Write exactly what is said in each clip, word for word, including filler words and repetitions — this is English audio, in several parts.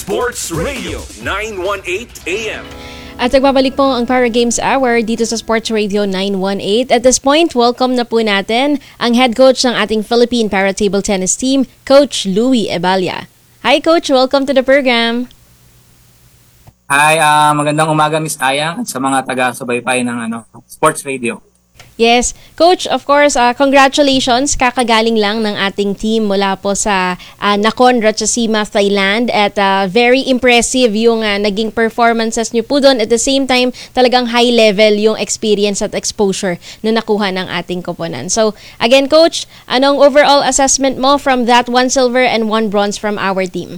Sports Radio nine eighteen A M. At nagbabalik po ang Para Games Hour dito sa Sports Radio nine eighteen. At this point, welcome na po natin ang head coach ng ating Philippine Para Table Tennis team, Coach Louie Ebalia. Hi Coach, welcome to the program. Hi, uh, magandang umaga Miss Ayang at sa mga taga-subaybay ng ano, Sports Radio. Yes, Coach, of course, uh, congratulations. Kakagaling lang ng ating team mula po sa uh, Nakhon Ratchasima, Thailand. At uh, very impressive yung uh, naging performances niyo po doon. At the same time, talagang high level yung experience at exposure na nakuha ng ating koponan. So, again, Coach, anong overall assessment mo from that one silver and one bronze from our team?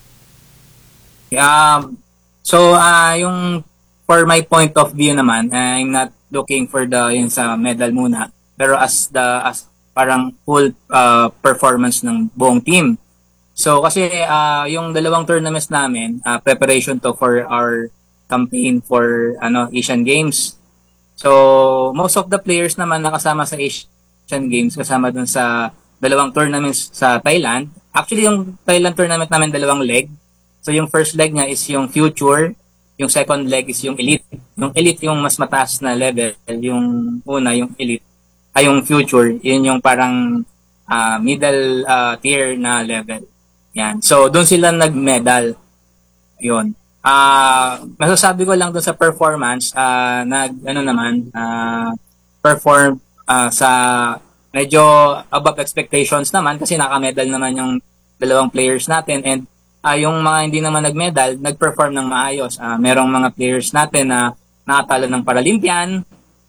Um, so, uh, yung for my point of view naman, I'm not looking for the yun sa medal muna, pero as the as parang full uh, performance ng buong team. So kasi uh, yung dalawang tournaments namin, uh, preparation to for our campaign for ano Asian Games. So most of the players naman nakasama sa Asian Games, kasama dun sa dalawang tournaments sa Thailand. Actually yung Thailand tournament namin dalawang leg. So yung first leg niya is yung Future. Yung second leg is yung elite. Yung elite yung mas mataas na level. Yung una, yung elite, ay yung future, yun yung parang uh, middle uh, tier na level. Yan. So, doon sila nag-medal. Yun. Uh, masasabi ko lang doon sa performance, uh, nag, ano naman, uh, perform uh, sa medyo above expectations naman kasi naka-medal naman yung dalawang players natin and Uh, yung mga hindi naman nag-medal, nag-perform ng maayos. Uh, merong mga players natin na nakatalo ng Paralympian.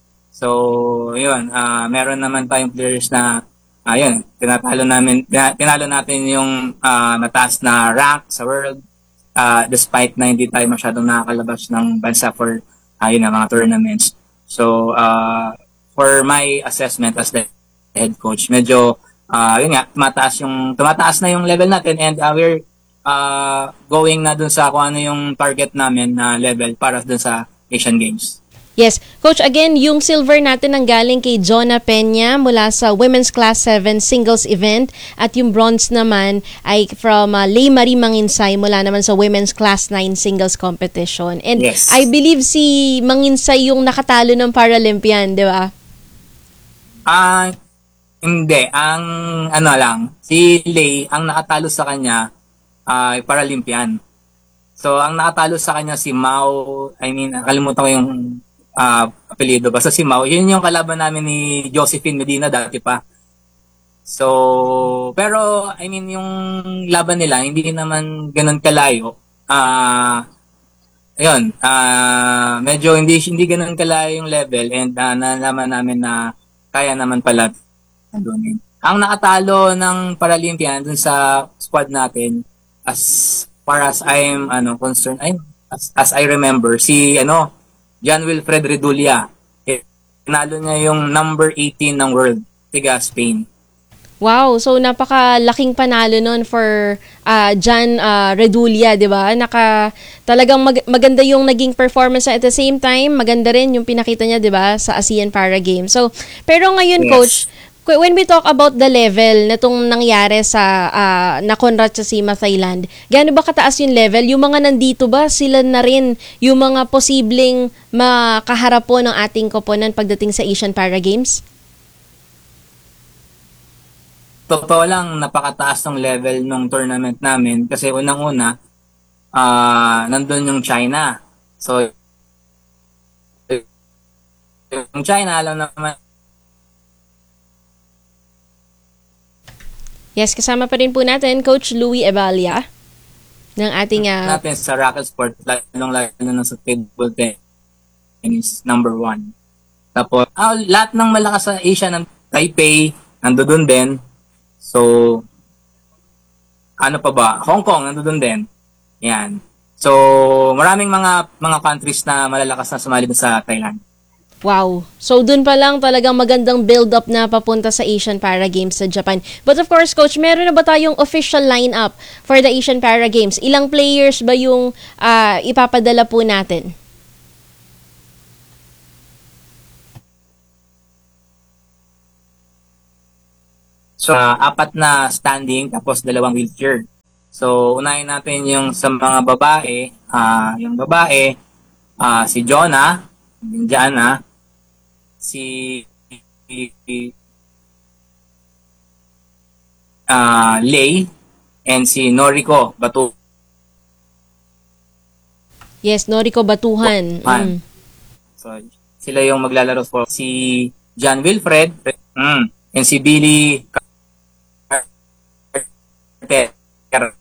So, yun. Uh, meron naman tayong players na, uh, yun, tinatalo namin, tinalo natin yung uh, mataas na rank sa world uh, despite na hindi tayo masyadong nakakalabas ng bansa for, uh, yun, mga tournaments. So, uh, for my assessment as the head coach, medyo, uh, yun nga, tumataas, yung, tumataas na yung level natin and uh, we're Uh, going na dun sa kung ano yung target namin na level para dun sa Asian Games. Yes. Coach, again, yung silver natin ang galing kay Jonah Peña mula sa Women's Class seven Singles Event at yung bronze naman ay from uh, Lay Marie Manginsay mula naman sa Women's Class nine Singles Competition. And yes. I believe si Manginsay yung nakatalo ng Paralympian, di ba? Ah, uh, hindi. Ang ano lang, si Lay, ang nakatalo sa kanya Uh, Paralympian. So, ang nakatalo sa kanya si Mao, I mean, kalimutan ko yung uh, apelido. Basta si Mao, yun yung kalaban namin ni Josephine Medina dati pa. So, pero, I mean, yung laban nila, hindi naman ganun kalayo. Ah, uh, ayun, uh, medyo hindi, hindi ganun kalayo yung level and uh, nalaman namin na kaya naman pala doon. Ang nakatalo ng Paralympian dun sa squad natin, as far as I'm ano concerned, ay, as, as I remember, si ano John Wilfred Redulia. Eh, tinalo niya yung number eighteen ng world, tiga Spain. Wow, so napakalaking panalo nun for uh, John uh, Redulia, di ba? Naka, talagang mag- maganda yung naging performance at the same time, maganda rin yung pinakita niya, di ba, sa ASEAN Para Games. So, pero ngayon, yes. Coach, when we talk about the level na itong nangyari sa uh, Nakhon Ratchasima, Thailand, gaano ba kataas yung level? Yung mga nandito ba, sila na rin yung mga posibleng makaharap po ng ating koponan pagdating sa Asian Para Games? Totoo lang, napakataas ng level ng tournament namin kasi unang-una, uh, nandun yung China. So, yung China, alam naman, yes, kasama pa rin po natin Coach Louie Ebalia ng ating uh, natin sa racket sport, lalong-lalo na sa table tennis, number one. Tapos, ah, lahat ng malakas sa Asia ng Taipei, nando doon din. So, ano pa ba? Hong Kong, nando doon din. Yan. So, maraming mga mga countries na malalakas na sumali sa Thailand. Wow. So, dun pa lang talagang magandang build-up na papunta sa Asian Para Games sa Japan. But of course, Coach, meron na ba tayong official lineup for the Asian Para Games? Ilang players ba yung uh, ipapadala po natin? So, uh, apat na standing, tapos dalawang wheelchair. So, unahin natin yung sa mga babae. Ah, yung babae, ah, si Jonah, Indiana, si ah, Lay, and si Noriko Batu. Yes, Noriko Batuhan. Mm. So, sila yung maglalaro for si John Wilfred mm, and si Billy Carter.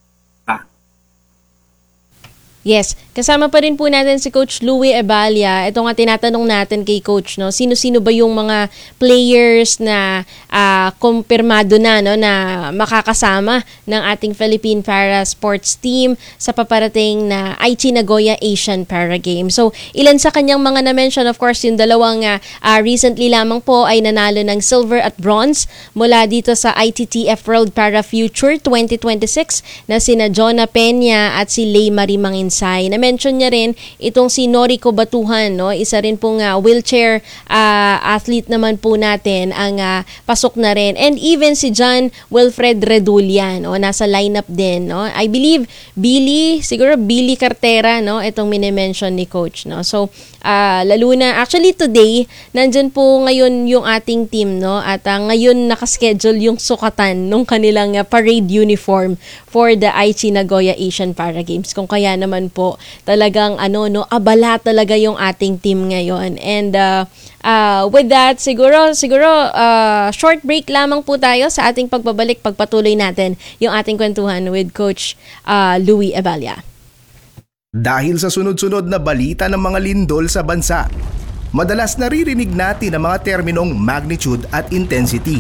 Yes, kasama pa rin po natin si Coach Louie Ebalia. Ito nga tinatanong natin kay Coach, no, sino-sino ba yung mga players na uh, kumpirmado na, no, na makakasama ng ating Philippine Para Sports Team sa paparating na Aichi Nagoya Asian Para Games. So, ilan sa kanyang mga na-mention, of course, yung dalawang uh, uh, recently lamang po ay nanalo ng silver at bronze mula dito sa I T T F World Para Future twenty twenty-six na sina Jonah Peña at si Lay Marie Manginsay. Na-mention niya rin itong si Noriko Batuhan, no? Isa rin pong uh, wheelchair uh, athlete naman po natin ang uh, pasok na rin. And even si John Wilfred Redulia, no? Nasa lineup din, no? I believe Billy, siguro Billy Cartera, no? Itong mini-mention ni Coach, no? So, uh, lalo na, actually today, nandyan po ngayon yung ating team, no? At uh, ngayon nakaschedule yung sukatan ng kanilang uh, parade uniform for the Aichi Nagoya Asian Para Games. Kung kaya naman po talagang ano no abala talaga yung ating team ngayon. And uh, uh, with that siguro siguro uh, short break lamang po tayo sa ating pagbabalik, pagpatuloy natin yung ating kwentuhan with Coach uh, Louie Ebalia. Dahil sa sunod-sunod na balita ng mga lindol sa bansa, madalas naririnig natin ang mga terminong magnitude at intensity.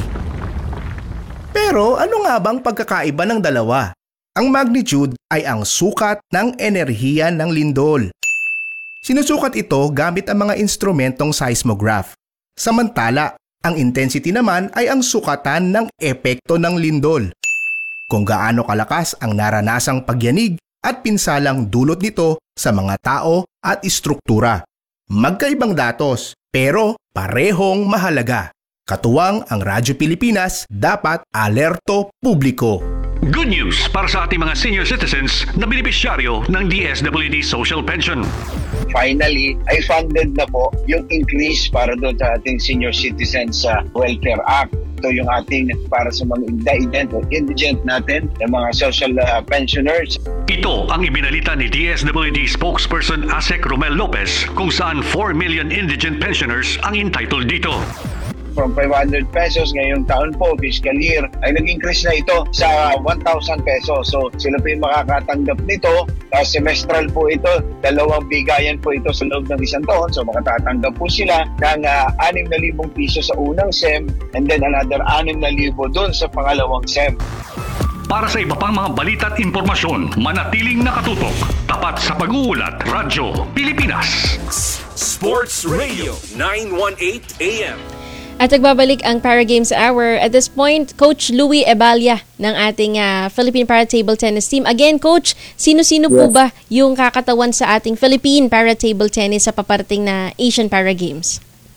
Pero ano nga bang pagkakaiba ng dalawa? Ang magnitude ay ang sukat ng enerhiya ng lindol. Sinusukat ito gamit ang mga instrumentong seismograph. Samantala, ang intensity naman ay ang sukatan ng epekto ng lindol. Kung gaano kalakas ang naranasang pagyanig at pinsalang dulot nito sa mga tao at istruktura. Magkaibang datos, pero parehong mahalaga. Katuwang ang Radyo Pilipinas, dapat alerto publiko. Good news para sa ating mga senior citizens na benepisyaryo ng D S W D Social Pension. Finally, ay funded na po yung increase para doon sa ating Senior Citizens uh, Welfare Act. Ito yung ating para sa mga indigent o indigent natin, yung mga social uh, pensioners. Ito ang ibinalita ni D S W D spokesperson Asek Romel Lopez kung saan four million indigent pensioners ang entitled dito. From five hundred pesos ngayong taon po, fiscal year, ay nag-increase na ito sa one thousand pesos. So sila po yung makakatanggap nito. Uh, semestral po ito, dalawang bigayan po ito sa loob ng isang taon. So makatatanggap po sila ng uh, six thousand piso sa unang S E M and then another six thousand doon sa pangalawang S E M. Para sa iba pang mga balita at impormasyon, manatiling nakatutok. Tapat sa pag-uulat, Radyo Pilipinas. Sports Radio nine eighteen A M. At nagbabalik ang Para Games Hour. At this point, Coach Louie Ebalia ng ating uh, Philippine Para Table Tennis Team. Again, Coach, sino-sino yes. po ba yung kakatawan sa ating Philippine Para Table Tennis sa paparating na Asian Para Games?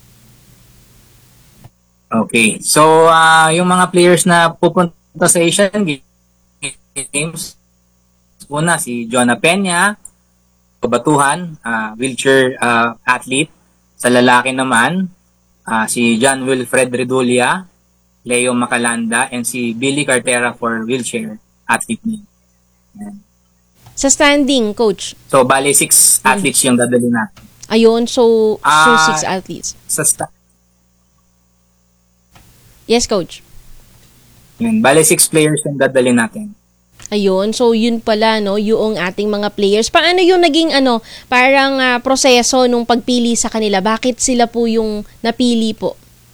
Okay. So, uh, yung mga players na pupunta sa Asian Games, una si Jonah Peña, Batuhan, uh, wheelchair uh, athlete. Sa lalaki naman, Uh, si John Wilfred Redulia, Leo Macalanda, and si Billy Cartera for wheelchair athlete niya. Sa standing, Coach? So, bali six hmm. athletes yung dadali natin. Ayun, so, uh, so six athletes. Sa sta- Yes, Coach. Yun, bali six players yung dadali natin. Ayun, so yun pala, no, yung ating mga players. Paano yung naging ano, parang uh, proseso nung pagpili sa kanila? Bakit sila po yung napili po?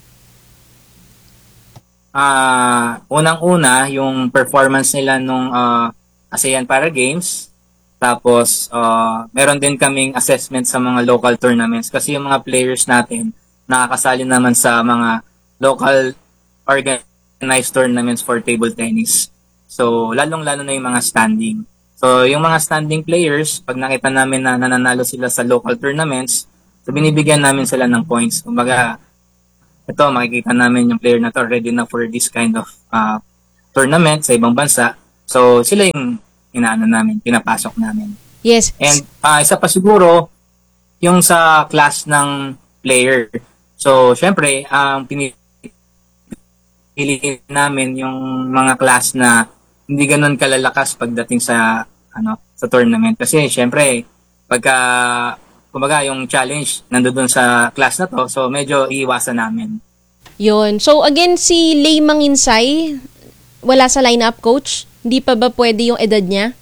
Ah, uh, unang-una yung performance nila nung uh, ASEAN Para Games. Tapos uh, meron din kaming assessment sa mga local tournaments kasi yung mga players natin nakakasali naman sa mga local organized tournaments for table tennis. So, lalong-lalo na yung mga standing. So, yung mga standing players, pag nakita namin na nananalo sila sa local tournaments, so binibigyan namin sila ng points. Kumbaga, ito, makikita namin yung player na to ready na for this kind of uh, tournament sa ibang bansa. So, sila yung inaano namin, pinapasok namin. Yes. And uh, isa pa siguro, yung sa class ng player. So, syempre, ang pinili namin yung mga class na hindi ganun kalalakas pagdating sa ano sa tournament. Kasi syempre, pagka kumbaga yung challenge nandoon sa class na to, so medyo iiwasan namin. Yun. So again, si Lay Manginsay, wala sa lineup, coach? Hindi pa ba pwede yung edad niya?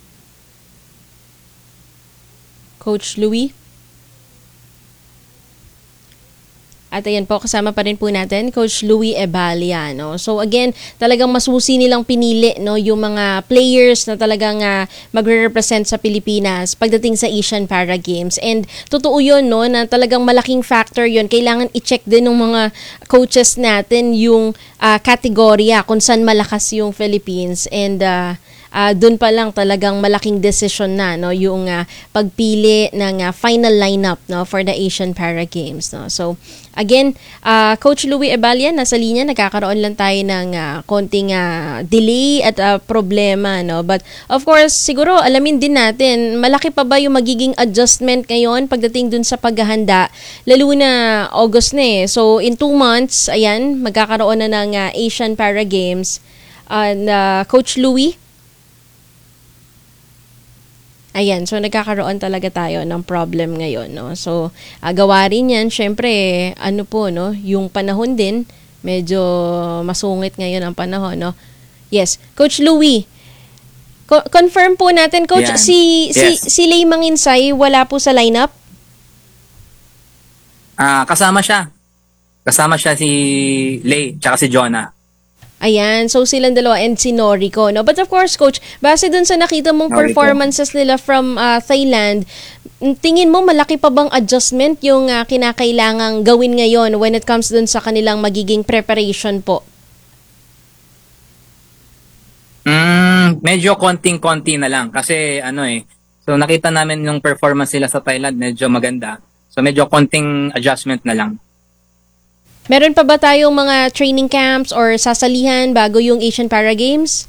Coach Louie? At ayan po, kasama pa rin po natin, Coach Louie Ebalia. No? So again, talagang masusi nilang pinili no, yung mga players na talagang uh, magre-represent sa Pilipinas pagdating sa Asian Para Games. And totoo yun, no, na talagang malaking factor yun. Kailangan i-check din ng mga coaches natin yung uh, kategorya kung saan malakas yung Philippines. And uh, Uh, doon pa lang talagang malaking decision na no yung uh, pagpili ng uh, final lineup no for the Asian Para Games no. So again, uh, Coach Louie Ebalia nasa linya, nagkakaroon lang tayo ng uh, konting uh, delay at uh, problema no. But of course, siguro alamin din natin malaki pa ba yung magiging adjustment ngayon pagdating dun sa paghahanda lalo na August na eh. So in two months, ayan, magkakaroon na ng uh, Asian Para Games. And uh, Coach Louie, ayan, so nagkakaroon talaga tayo ng problem ngayon, no? So, uh, gawa rin yan, syempre, ano po, no? Yung panahon din, medyo masungit ngayon ang panahon, no? Yes. Coach Louie, co- confirm po natin, Coach, Yan. si, si, Yes. si Lay Manginsay, wala po sa lineup? Ah, kasama siya. Kasama siya si Lay, tsaka si Jonah. Ayan, so silang dalawa and si Noriko, no? But of course, Coach, base dun sa nakita mong Noriko. performances nila from uh, Thailand, tingin mo malaki pa bang adjustment yung uh, kinakailangang gawin ngayon when it comes dun sa kanilang magiging preparation po? Mm, medyo konting-konti na lang kasi ano eh. So nakita namin yung performance nila sa Thailand, medyo maganda. So medyo konting adjustment na lang. Meron pa ba tayong mga training camps or sasalihan bago yung Asian Para Games?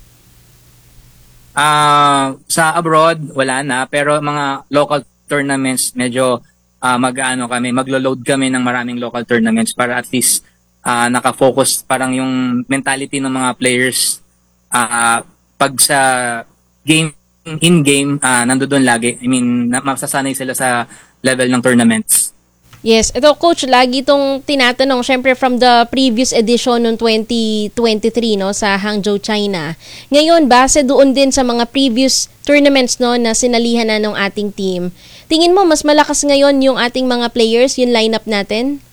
Ah, sa abroad wala na, pero mga local tournaments medyo uh, mag-ano kami, maglo-load kami ng maraming local tournaments para at least uh, naka-focus parang yung mentality ng mga players uh, pag sa game in-game uh, nandoon lagi. I mean, na- masasanay sila sa level ng tournaments. Yes, ito Coach, lagi itong tinatanong, syempre from the previous edition noong twenty twenty-three no, sa Hangzhou, China. Ngayon, base doon din sa mga previous tournaments no, na sinalihan na ng ating team, tingin mo mas malakas ngayon yung ating mga players, yung lineup natin?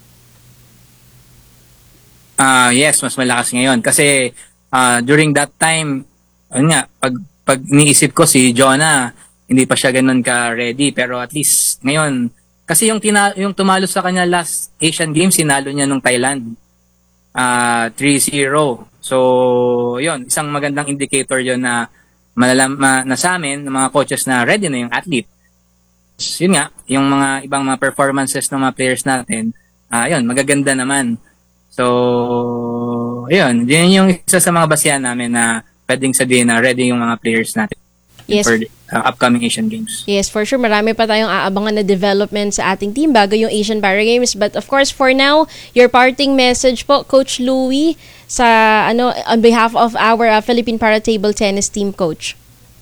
Ah, yes, mas malakas ngayon kasi uh, during that time, ayun nga, pag pag niisip ko si Jonah, hindi pa siya ganoon ka ready, pero at least ngayon kasi yung tina- yung tumalo sa kanya last Asian Games, sinalo niya nung Thailand. Ah, uh, three zero. So, yun, isang magandang indicator yun na malalam ma, na sa amin ng mga coaches na ready na yung athlete. Yun nga, yung mga ibang mga performances ng mga players natin, ah, uh, yun, magaganda naman. So, yun, yun yung isa sa mga basihan namin na pwedeng sabihin na ready yung mga players natin. Yes. For the uh, upcoming Asian Games. Yes, for sure. Marami pa tayong aabangan na development sa ating team bago yung Asian Para Games. But of course, for now, your parting message po, Coach Louie, sa ano on behalf of our uh, Philippine Para Table Tennis Team, Coach.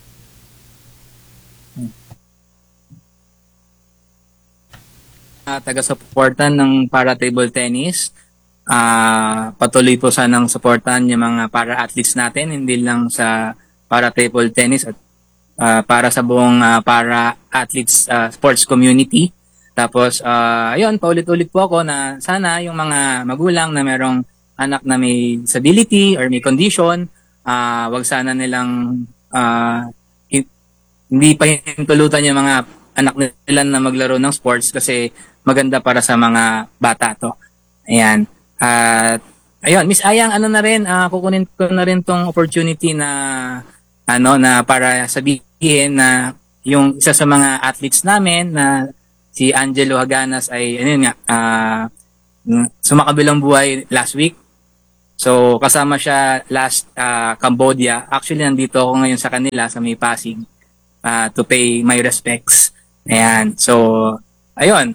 Uh, taga-suportan ng Para Table Tennis. Uh, patuloy po sanang suportan yung mga para-athletes natin, hindi lang sa Para Table Tennis at Uh, para sa buong uh, para athletes uh, sports community. Tapos uh, ayun, paulit-ulit po ako na sana yung mga magulang na merong anak na may disability or may condition, uh, wag sana nilang uh, hindi pa hintulutan yung mga anak nila na maglaro ng sports kasi maganda para sa mga bata to. Ayan. At uh, ayun, Miss Ayang, ano na rin, uh, kukunin ko na rin tong opportunity na ano na para sabihin na yung isa sa mga athletes namin na si Angelo Haganas ay ano yun nga uh, sumakabilang buhay last week. So kasama siya last uh, Cambodia. Actually nandito ako ngayon sa kanila sa May Pasig uh, to pay my respects. Ayan. So ayun,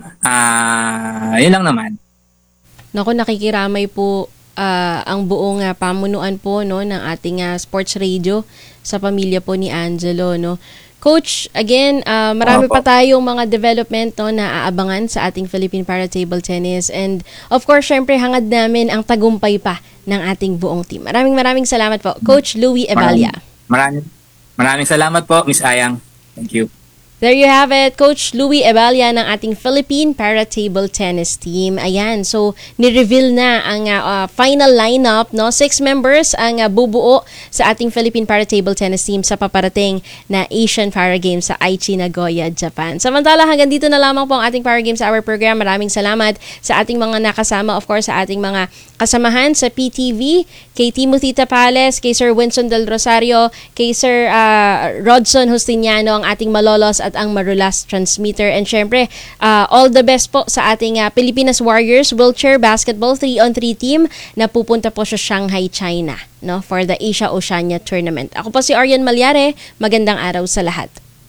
uh, ayun lang naman. Naku, nakikiramay po uh, ang buong uh, pamunuan po no ng ating uh, sports radio sa pamilya po ni Angelo, no. Coach, again, uh, marami pa tayong mga development no, na aabangan sa ating Philippine Para Table Tennis. And of course, syempre, hangad namin ang tagumpay pa ng ating buong team. Maraming maraming salamat po. Coach Louie Evalia. Maraming, maraming salamat po, Miss Ayang. Thank you. There you have it, Coach Louie Evalia ng ating Philippine Para Table Tennis Team. Ayan, so ni-reveal na ang uh, final lineup, no? Six members ang uh, bubuo sa ating Philippine Para Table Tennis Team sa paparating na Asian Para Games sa Aichi, Nagoya, Japan. Samantala, hanggang dito na lamang po ang ating Para Games Hour program. Maraming salamat sa ating mga nakasama, of course, sa ating mga kasamahan sa P T V, kay Timothy Tapales, kay Sir Winston Del Rosario, kay Sir uh, Rodson Justiniano, ang ating malolos at ang Marulas transmitter. And syempre, uh, all the best po sa ating uh, Pilipinas Warriors wheelchair basketball three on three team na pupunta po sa Shanghai, China, no, for the Asia Oceania Tournament. Ako po si Arian Malyare. Magandang araw sa lahat.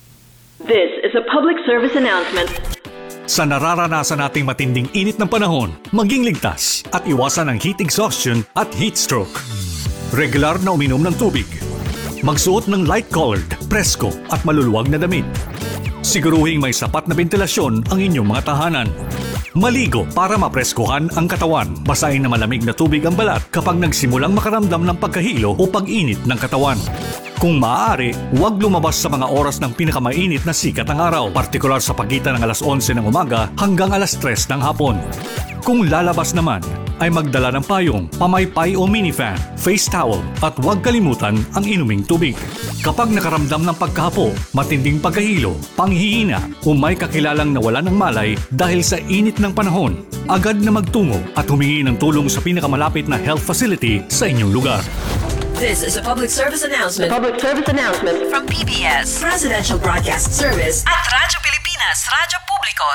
This is a public service announcement. Sa nararanasan nating matinding init ng panahon, maging ligtas at iwasan ang heat exhaustion at heat stroke. Regular na uminom ng tubig. Magsuot ng light-colored, presko at maluluwag na damit. Siguruhing may sapat na ventilasyon ang inyong mga tahanan. Maligo para mapreskuhan ang katawan. Basahin na malamig na tubig ang balat kapag nagsimulang makaramdam ng pagkahilo o pag-init ng katawan. Kung maaari, huwag lumabas sa mga oras ng pinakamainit na sikat ng araw, partikular sa pagitan ng alas onse ng umaga hanggang alas tres ng hapon. Kung lalabas naman, ay magdala ng payong, pamaypay o minifan, face towel at huwag kalimutan ang inuming tubig. Kapag nakaramdam ng pagkahapo, matinding pagkahilo, panghihina o may kakilalang nawalan ng malay dahil sa init ng panahon, agad na magtungo at humingi ng tulong sa pinakamalapit na health facility sa inyong lugar. This is a public service announcement. Public service announcement from P B S Presidential Broadcast Service at Radyo Pilipinas, Radyo Publiko.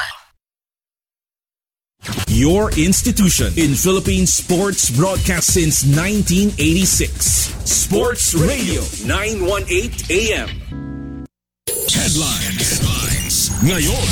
Your institution in Philippine sports broadcast since nineteen eighty-six. Sports Radio nine eighteen A M. Headlines. Headlines. Ngayon.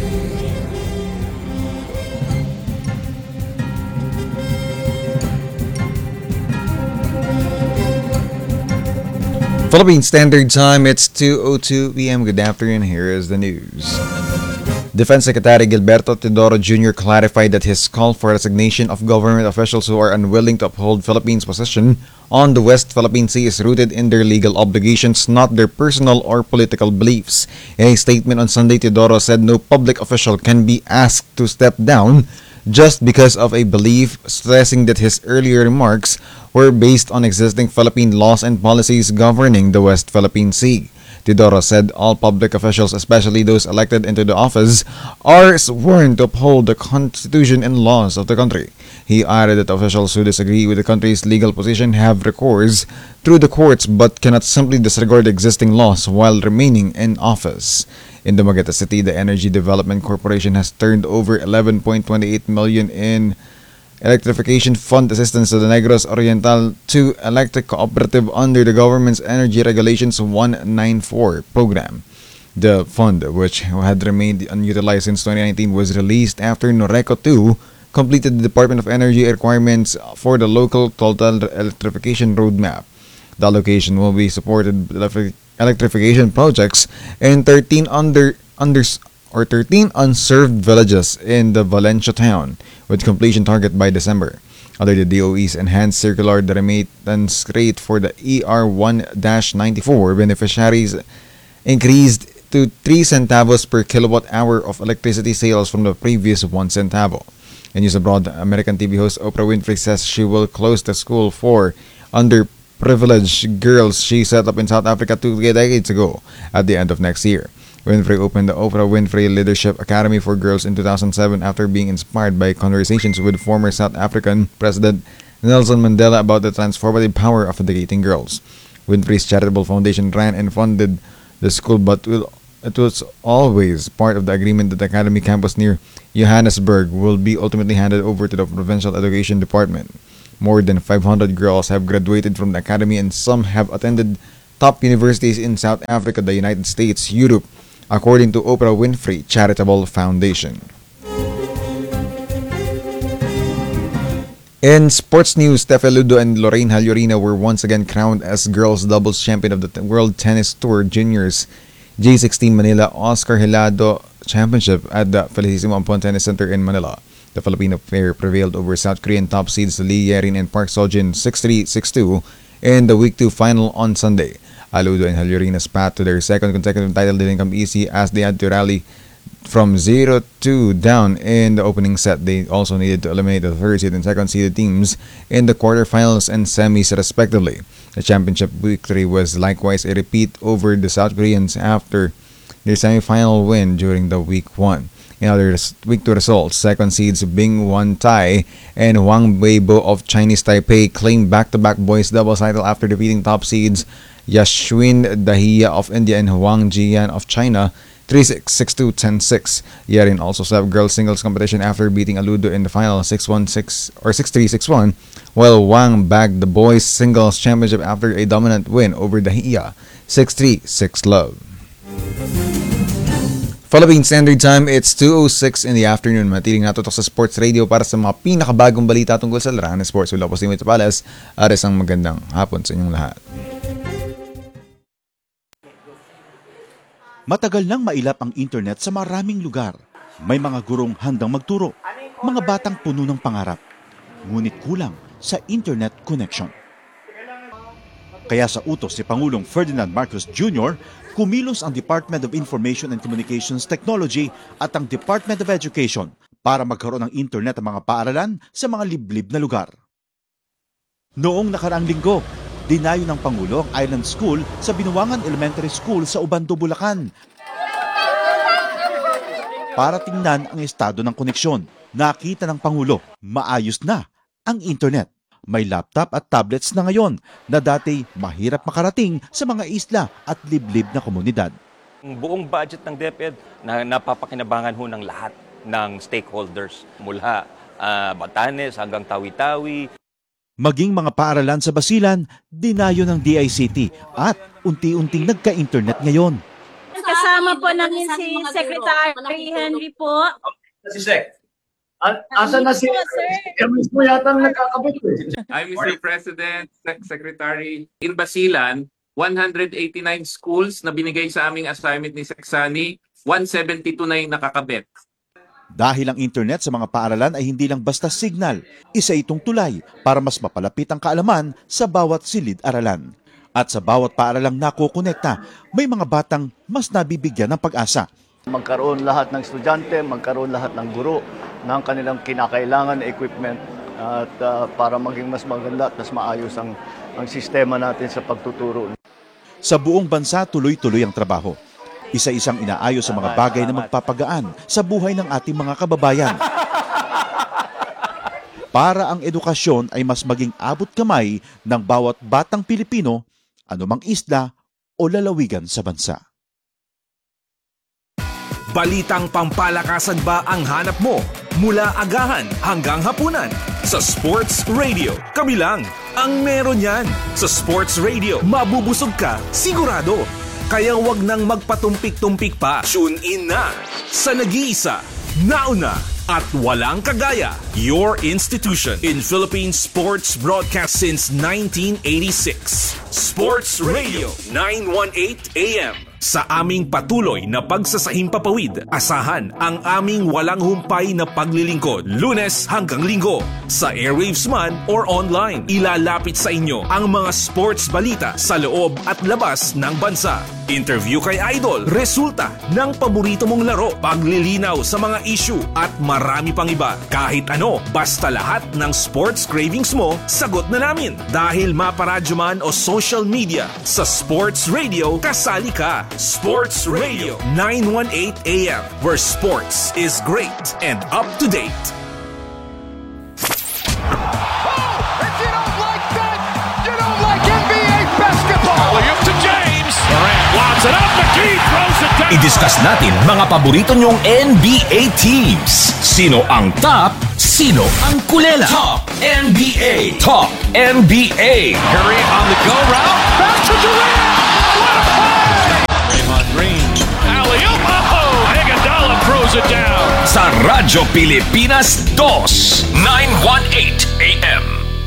Philippine Standard Time, it's two oh two p m. Good afternoon, here is the news. Defense Secretary Gilberto Teodoro Junior clarified that his call for resignation of government officials who are unwilling to uphold Philippines' position on the West Philippine Sea is rooted in their legal obligations, not their personal or political beliefs. In a statement on Sunday, Teodoro said no public official can be asked to step down just because of a belief, stressing that his earlier remarks were based on existing Philippine laws and policies governing the West Philippine Sea. Teodoro said all public officials, especially those elected into the office, are sworn to uphold the constitution and laws of the country. He added that officials who disagree with the country's legal position have recourse through the courts but cannot simply disregard existing laws while remaining in office. In Dumaguete City, the Energy Development Corporation has turned over eleven point two eight million in Electrification Fund assistance to the Negros Oriental two Electric Cooperative under the government's Energy Regulations one ninety-four program. The fund, which had remained unutilized since twenty nineteen, was released after Noreco two completed the Department of Energy requirements for the local total electrification roadmap. The allocation will be supported electric electrification projects in thirteen under under or thirteen unserved villages in the Valencia town, with completion target by December. Under the D O E's enhanced circular, the remittance rate for the E R one ninety-four beneficiaries increased to three centavos per kilowatt hour of electricity sales from the previous one centavo. In news abroad, American T V host Oprah Winfrey says she will close the school for underprivileged girls she set up in South Africa two decades ago at the end of next year. Winfrey opened the Oprah Winfrey Leadership Academy for Girls in two thousand seven after being inspired by conversations with former South African President Nelson Mandela about the transformative power of educating girls. Winfrey's charitable foundation ran and funded the school, but will, it was always part of the agreement that the academy campus near Johannesburg will be ultimately handed over to the Provincial Education Department. More than five hundred girls have graduated from the academy and some have attended top universities in South Africa, the United States, Europe, according to Oprah Winfrey Charitable Foundation. In sports news, Tefe Ludo and Lorraine Halyorina were once again crowned as girls doubles champion of the World Tennis Tour Juniors J sixteen Manila Oscar Helado Championship at the Felicissimo Ampon Tennis Center in Manila. The Filipino pair prevailed over South Korean top seeds Lee Yerin and Park Sojin six three, six two in the week two final on Sunday. Aludo and Halyorina's path to their second consecutive title didn't come easy as they had to rally from zero two down in the opening set. They also needed to eliminate the third seed and second seeded teams in the quarterfinals and semis respectively. The championship victory was likewise a repeat over the South Koreans after their semifinal win during the week one. In other week two results, second seeds Bing Wan Tai and Wang Weibo of Chinese Taipei claimed back-to-back boys doubles title after defeating top seeds Yashwin Dahiya of India and Wang Jian of China three six, six two, ten six. Yerin also swept girls singles competition after beating Aludo in the final six one six or six three, six one, while Wang bagged the boys singles championship after a dominant win over Dahiya six three, six love. Philippine Standard Time, it's two oh six in the afternoon. Matiling natutok sa Sports Radio para sa mga pinakabagong balita tungkol sa larangan ng sports. Wala po si Mito Pales. At isang magandang hapon sa inyong lahat. Matagal nang mailap ang internet sa maraming lugar. May mga gurong handang magturo, mga batang puno ng pangarap. Ngunit kulang sa internet connection. Kaya sa utos si Pangulong Ferdinand Marcos Junior, kumilos ang Department of Information and Communications Technology at ang Department of Education para magkaroon ng internet ang mga paaralan sa mga liblib na lugar. Noong nakaraang linggo, dinayo ng Pangulo ang Island School sa Binuangan Elementary School sa Ubando, Bulacan para tingnan ang estado ng koneksyon. Nakita ng Pangulo, maayos na ang internet. May laptop at tablets na ngayon na dati mahirap makarating sa mga isla at liblib na komunidad. Ang buong budget ng DepEd na napapakinabangan ho ng lahat ng stakeholders mula uh, Batanes hanggang Tawi-Tawi. Maging mga paaralan sa Basilan, dinayo ng D I C T at unti-unting nagka-internet ngayon. Kasama po namin si Secretary Henry po. Si Sec. Asa na si Emis mo yata nagkakabit eh. I'm Mister President, Secretary. In Basilan, one hundred eighty-nine schools na binigay sa aming assignment ni Seksani, one seventy-two na yung nakakabit. Dahil ang internet sa mga paaralan ay hindi lang basta signal, isa itong tulay para mas mapalapit ang kaalaman sa bawat silid-aralan. At sa bawat paaralang nakokonekta, may mga batang mas nabibigyan ng pag-asa. Magkaroon lahat ng estudyante, magkaroon lahat ng guro ng kanilang kinakailangan na equipment at uh, para maging mas maganda at mas maayos ang, ang sistema natin sa pagtuturo. Sa buong bansa, tuloy-tuloy ang trabaho. Isa-isang inaayos sa mga bagay na magpapagaan sa buhay ng ating mga kababayan. Para ang edukasyon ay mas maging abot kamay ng bawat batang Pilipino, anumang isla o lalawigan sa bansa. Balitang pampalakasan ba ang hanap mo? Mula agahan hanggang hapunan. Sa Sports Radio, kami lang ang meron yan. Sa Sports Radio, mabubusog ka, sigurado. Kaya wag nang magpatumpik-tumpik pa. Tune in na sa nag-iisa, nauna at walang kagaya. Your institution in Philippine sports broadcast since nineteen eighty-six. Sports Radio nine eighteen A M. Sa aming patuloy na pagsasahing papawid, asahan ang aming walang humpay na paglilingkod. Lunes hanggang Linggo, sa airwaves man or online. Ilalapit sa inyo ang mga sports balita sa loob at labas ng bansa. Interview kay Idol, resulta ng paborito mong laro, paglilinaw sa mga issue at marami pang iba. Kahit ano, basta lahat ng sports cravings mo, sagot na namin. Dahil maparadyo man o social media, sa Sports Radio, kasali ka. Sports Radio nine eighteen A M, where sports is great and up to date. Oh, if you don't like that, you don't like N B A basketball. Alley-oop to James. Durant lobs it up. McGee throws it down. I-discuss natin mga paborito nyong N B A teams. Sino ang top Sino ang kulela? Top N B A. Top N B A. Curry on the go route. Back to Durant. What a play! Draymond Green. Alley-oop. Oh, Iguodala throws it down. Sa Radyo Pilipinas two, nine eighteen A M.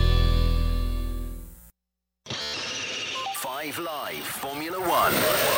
Five Live Formula One.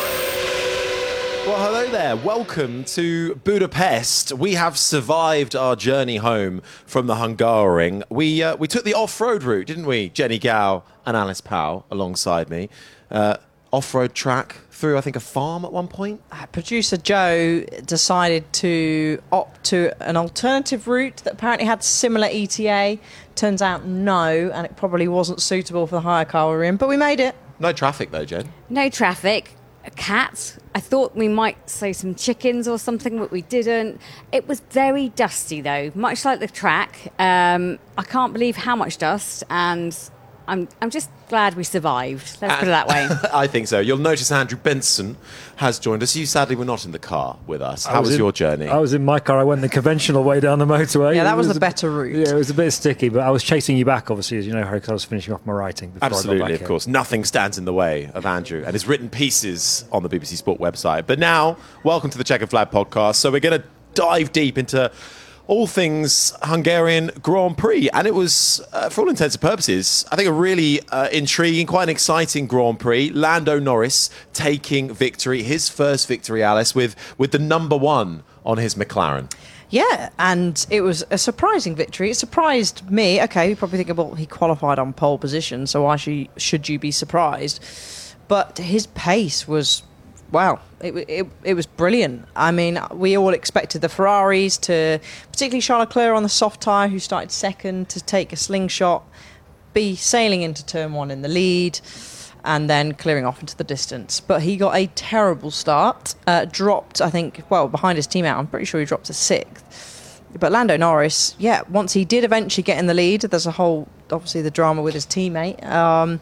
Well, hello there. Welcome to Budapest. We have survived our journey home from the Hungaroring. We uh, we took the off-road route, didn't we? Jenny Gow and Alice Powell alongside me. Uh, off-road track through, I think, a farm at one point. Uh, Producer Joe decided to opt to an alternative route that apparently had similar E T A. Turns out no, and it probably wasn't suitable for the hire car we're in, but we made it. No traffic though, Jen. No traffic. A cat. I thought we might say some chickens or something, but we didn't. It was very dusty, though, much like the track. Um, I can't believe how much dust, and I'm I'm just glad we survived. Let's put it that way. I think so. You'll notice Andrew Benson has joined us. You sadly were not in the car with us. How was was in, your journey? I was in my car. I went the conventional way down the motorway. Yeah, that was, was the better route. Yeah, it was a bit sticky, but I was chasing you back, obviously, as you know, Harry, because I was finishing off my writing. Before Absolutely, I got back of here. course. Nothing stands in the way of Andrew and his written pieces on the B B C Sport website. But now, welcome to the Checkered Flag podcast. So we're going to dive deep into all things Hungarian Grand Prix. And it was, uh, for all intents and purposes, I think a really uh, intriguing, quite an exciting Grand Prix. Lando Norris taking victory, his first victory, Alice, with, with the number one on his McLaren. Yeah, and it was a surprising victory. It surprised me. Okay, you probably think, well, he qualified on pole position, so why should, should you be surprised? But his pace was, wow, it, it, it was brilliant. I mean, we all expected the Ferraris to, particularly Charles Leclerc on the soft tyre, who started second, to take a slingshot, be sailing into turn one in the lead, and then clearing off into the distance. But he got a terrible start, uh, dropped, I think, well, behind his teammate, I'm pretty sure he dropped to sixth. But Lando Norris, yeah, once he did eventually get in the lead, there's a whole, obviously, the drama with his teammate, um,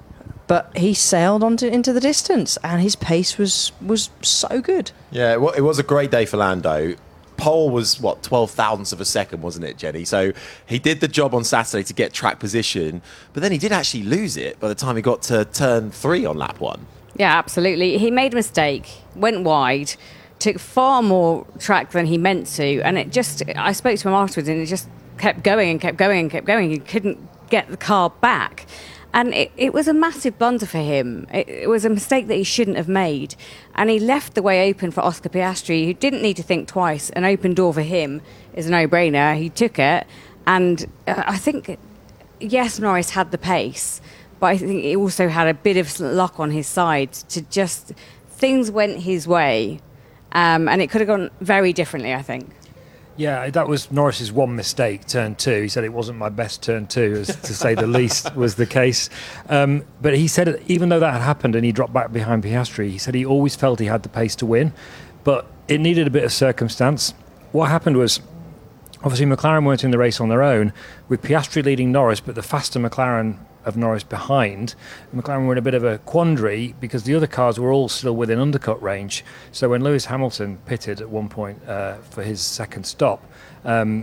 but he sailed onto into the distance, and his pace was was so good. Yeah, well, it was a great day for Lando. Pole was, what, twelve thousandths of a second, wasn't it, Jenny? So he did the job on Saturday to get track position, but then he did actually lose it by the time he got to turn three on lap one. Yeah, absolutely. He made a mistake, went wide, took far more track than he meant to, and it just, I spoke to him afterwards, and it just kept going and kept going and kept going. He couldn't get the car back. And it, it was a massive blunder for him. It, it was a mistake that he shouldn't have made. And he left the way open for Oscar Piastri, who didn't need to think twice. An open door for him is a no-brainer. He took it. And uh, I think, yes, Norris had the pace, but I think he also had a bit of luck on his side to just, things went his way. Um, and it could have gone very differently, I think. Yeah, that was Norris's one mistake, turn two. He said it wasn't my best turn two, as to say the least was the case. Um, but he said even though that had happened and he dropped back behind Piastri, he said he always felt he had the pace to win, but it needed a bit of circumstance. What happened was, obviously McLaren weren't in the race on their own, with Piastri leading Norris, but the faster McLaren of Norris behind. McLaren were in a bit of a quandary because the other cars were all still within undercut range. So when Lewis Hamilton pitted at one point uh, for his second stop, um,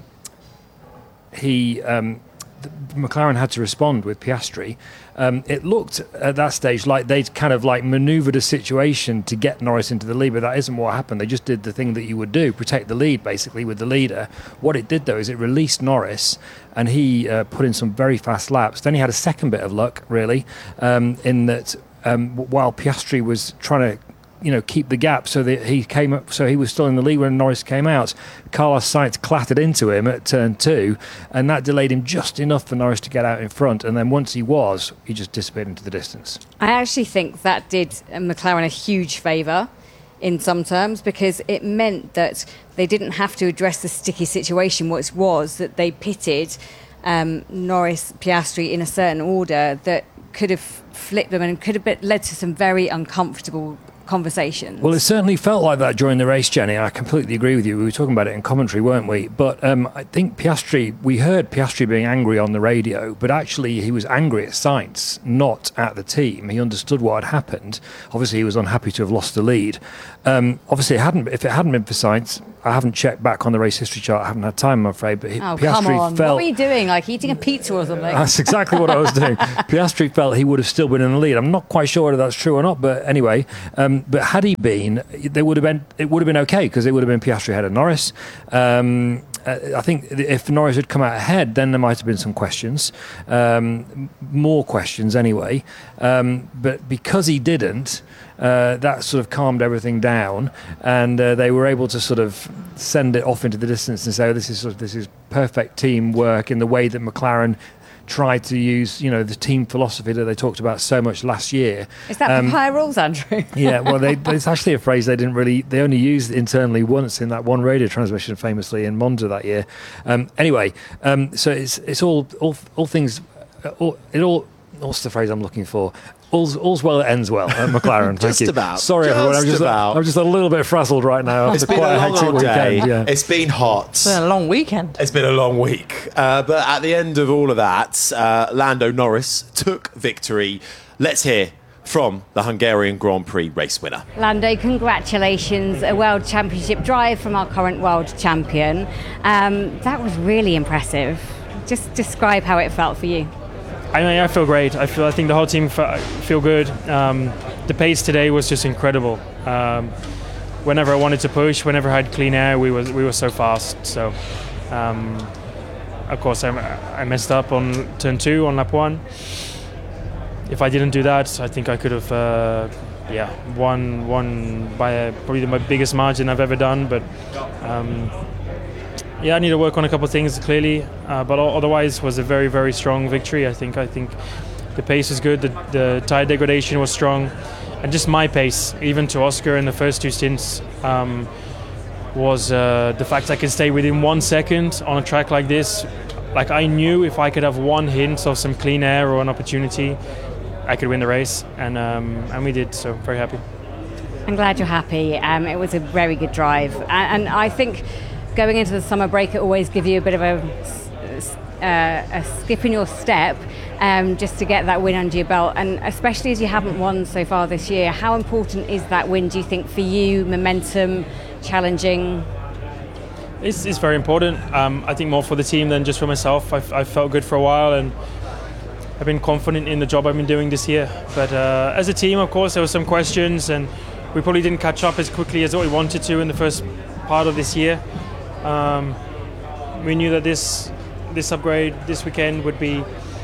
he um, McLaren had to respond with Piastri. Um, it looked at that stage like they'd kind of like manoeuvred a situation to get Norris into the lead, but that isn't what happened. They just did the thing that you would do, protect the lead basically with the leader. What it did though is it released Norris, and he uh, put in some very fast laps. Then he had a second bit of luck really, um, in that um, while Piastri was trying to you know, keep the gap so that he came up, so he was still in the lead when Norris came out. Carlos Sainz clattered into him at turn two, and that delayed him just enough for Norris to get out in front. And then once he was, he just disappeared into the distance. I actually think that did McLaren a huge favour in some terms, because it meant that they didn't have to address the sticky situation, which was that they pitted um, Norris, Piastri in a certain order that could have flipped them and could have been, led to some very uncomfortable conversations. Well, it certainly felt like that during the race, Jenny. I completely agree with you. We were talking about it in commentary, weren't we? But um, I think Piastri, we heard Piastri being angry on the radio, but actually he was angry at Sainz, not at the team. He understood what had happened. Obviously, he was unhappy to have lost the lead. Um, obviously, it hadn't, if it hadn't been for Sainz, I haven't checked back on the race history chart. I haven't had time, I'm afraid. But Oh, Piastri come on. felt What were you doing? Like eating a pizza or something? That's exactly what I was doing. Piastri felt he would have still been in the lead. I'm not quite sure whether that's true or not, but anyway. Um, but had he been, they would have been. It would have been okay because it would have been Piastri ahead of Norris. Um, I think if Norris had come out ahead, then there might have been some questions, um, more questions anyway. Um, but because he didn't, uh, that sort of calmed everything down, and uh, they were able to sort of send it off into the distance and say, oh, "This is sort of, this is perfect teamwork in the way that McLaren tried to use, you know, the team philosophy that they talked about so much last year." Is that um, papaya rules, Andrew? Yeah, well, they, it's actually a phrase they didn't really, they only used internally once in that one radio transmission, famously in Monza that year. Um, anyway, um, so it's it's all all all things, uh, all, it all. What's the phrase I'm looking for? All's, all's well that ends well at McLaren. Just Thank you. about. Sorry, Just everyone. I'm just, about. I'm just a little bit frazzled right now. It's after been quite a long hectic old day. weekend. Yeah. It's been hot. It's been a long weekend. It's been a long week. Uh, but at the end of all of that, uh, Lando Norris took victory. Let's hear from the Hungarian Grand Prix race winner. Lando, congratulations. A World Championship drive from our current world champion. Um, that was really impressive. Just describe how it felt for you. I mean, I feel great. I feel. I think the whole team f- feel good. Um, the pace today was just incredible. Um, whenever I wanted to push, whenever I had clean air, we was we were so fast. So, um, of course, I, I messed up on turn two on lap one. If I didn't do that, I think I could have, uh, yeah, won won by a, probably the biggest margin I've ever done. But. Um, Yeah, I need to work on a couple of things clearly, uh, but otherwise was a very, very strong victory. I think. I think the pace was good, the, the tire degradation was strong, and just my pace, even to Oscar in the first two stints, um, was uh, the fact I can stay within one second on a track like this. Like I knew if I could have one hint of some clean air or an opportunity, I could win the race, and um, and we did. So very happy. I'm glad you're happy. Um, it was a very good drive, and, and I think. Going into the summer break, it always gives you a bit of a, uh, a skip in your step um, just to get that win under your belt. And especially as you haven't won so far this year, how important is that win, do you think, for you? Momentum, challenging? It's, it's very important. Um, I think more for the team than just for myself. I've, I've felt good for a while, and I've been confident in the job I've been doing this year. But uh, as a team, of course, there were some questions, and we probably didn't catch up as quickly as what we wanted to in the first part of this year. Um, we knew that this this upgrade this weekend would be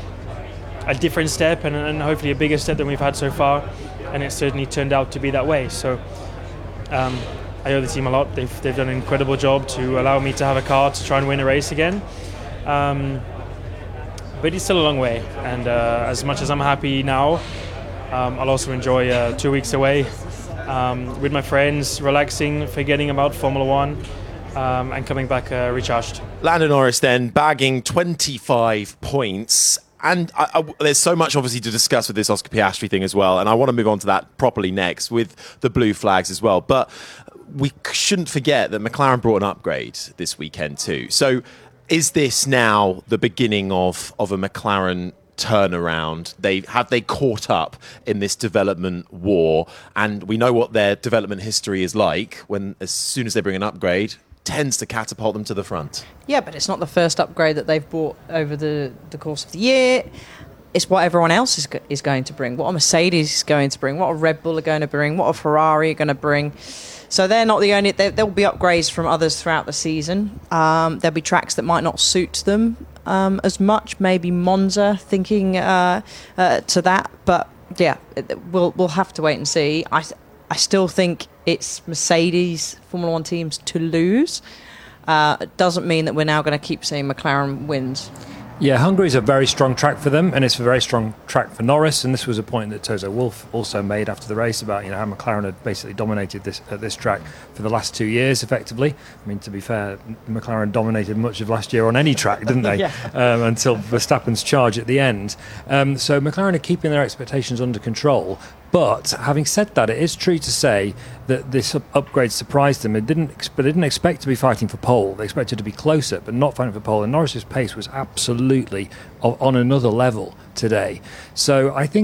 a different step and, and hopefully a bigger step than we've had so far, and it certainly turned out to be that way. So um, I owe the team a lot. They've they've done an incredible job to allow me to have a car to try and win a race again. Um, but it's still a long way, and uh, as much as I'm happy now, um, I'll also enjoy uh, two weeks away um, with my friends, relaxing, forgetting about Formula One. Um, and coming back uh, recharged. Lando Norris then bagging twenty-five points. And I, I, there's so much obviously to discuss with this Oscar Piastri thing as well. And I want to move on to that properly next with the blue flags as well. But we shouldn't forget that McLaren brought an upgrade this weekend too. So is this now the beginning of, of a McLaren turnaround? They have they caught up in this development war? And we know what their development history is like when as soon as they bring an upgrade, tends to catapult them to the front. Yeah, but it's not the first upgrade that they've brought over the, the course of the year. It's what everyone else is, is going to bring, what a Mercedes is going to bring, what a Red Bull are going to bring, what a Ferrari are going to bring. So they're not the only... There will be upgrades from others throughout the season. Um, there'll be tracks that might not suit them um, as much, maybe Monza, thinking uh, uh, to that. But, yeah, we'll we'll have to wait and see. I I still think it's Mercedes Formula One teams to lose. Uh, it doesn't mean that we're now going to keep seeing McLaren wins. Yeah, Hungary's a very strong track for them, and it's a very strong track for Norris. And this was a point that Toto Wolff also made after the race about, you know, how McLaren had basically dominated this at this track for the last two years, effectively. I mean, to be fair, McLaren dominated much of last year on any track, didn't they? yeah. um, until Verstappen's charge at the end. Um, so McLaren are keeping their expectations under control. But having said that, it is true to say that this upgrade surprised them. It didn't, but they didn't expect to be fighting for pole. They expected to be closer, but not fighting for pole. And Norris's pace was absolutely on another level today. So I think that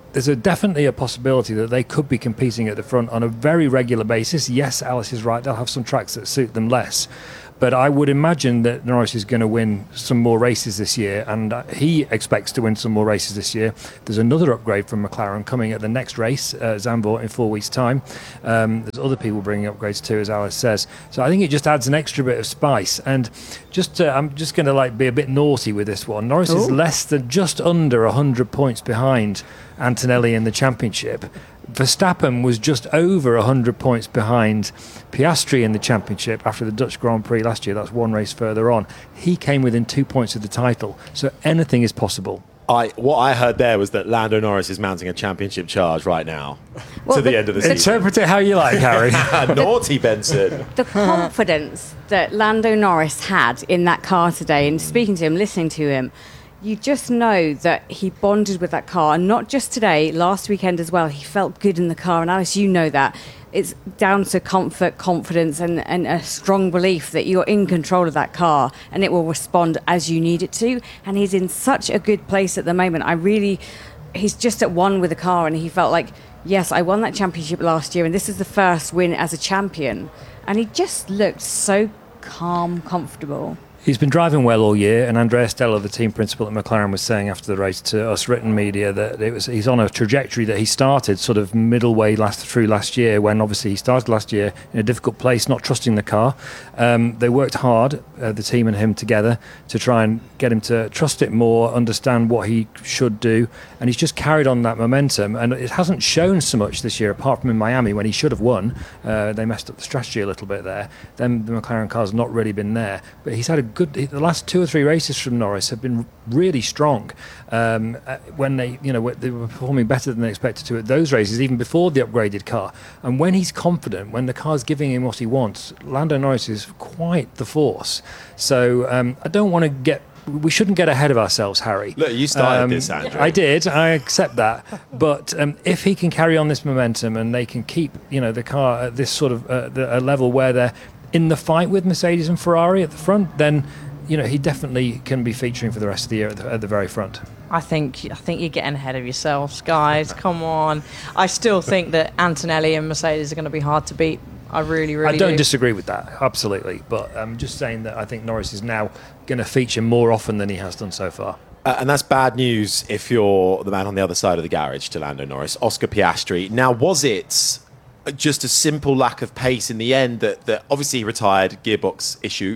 there's a definitely a possibility that they could be competing at the front on a very regular basis. Yes, Alice is right. They'll have some tracks that suit them less. But I would imagine that Norris is going to win some more races this year, and he expects to win some more races this year. There's another upgrade from McLaren coming at the next race, uh, Zandvoort, in four weeks' time. Um, there's other people bringing upgrades too, as Alice says. So I think it just adds an extra bit of spice. And just, uh, I'm just going to like be a bit naughty with this one. Norris Ooh. is less than just under one hundred points behind Antonelli in the championship. Verstappen was just over one hundred points behind Piastri in the championship after the Dutch Grand Prix last year. That's one race further on. He came within two points of the title, so anything is possible. I what I heard there was that Lando Norris is mounting a championship charge right now well, to the, the end of the season. Interpret it how you like, Harry. Naughty Benson. The confidence that Lando Norris had in that car today, and speaking to him, listening to him, you just know that he bonded with that car, and not just today, last weekend as well. He felt good in the car, and Alice, you know that. It's down to comfort, confidence, and, and a strong belief that you're in control of that car and it will respond as you need it to. And he's in such a good place at the moment. I really, he's just at one with the car, and he felt like, yes, I won that championship last year, and this is the first win as a champion. And he just looked so calm, comfortable. He's been driving well all year, and Andrea Stella, the team principal at McLaren, was saying after the race to us written media that it was he's on a trajectory that he started sort of middle way last through last year, when obviously he started last year in a difficult place, not trusting the car. Um, they worked hard, uh, the team and him together, to try and get him to trust it more, understand what he should do, and he's just carried on that momentum. And it hasn't shown so much this year, apart from in Miami when he should have won. Uh, they messed up the strategy a little bit there. Then the McLaren car's not really been there, but he's had a good. The last two or three races from Norris have been really strong. Um, uh, when they, you know, they were performing better than they expected to at those races, even before the upgraded car. And when he's confident, when the car's giving him what he wants, Lando Norris is quite the force. So um, I don't want to get. We shouldn't get ahead of ourselves, Harry. Look, you started um, this, Andrew. I did. I accept that. But um, if he can carry on this momentum and they can keep, you know, the car at this sort of uh, the, a level where they're in the fight with Mercedes and Ferrari at the front, then, you know, he definitely can be featuring for the rest of the year at the, at the very front. I think I think you're getting ahead of yourselves, guys. Come on. I still think that Antonelli and Mercedes are going to be hard to beat. I really, really I don't do. disagree with that, absolutely. But I'm just saying that I think Norris is now going to feature more often than he has done so far. Uh, and that's bad news if you're the man on the other side of the garage to Lando Norris, Oscar Piastri. Now, was it just a simple lack of pace in the end that, that obviously he retired, gearbox issue?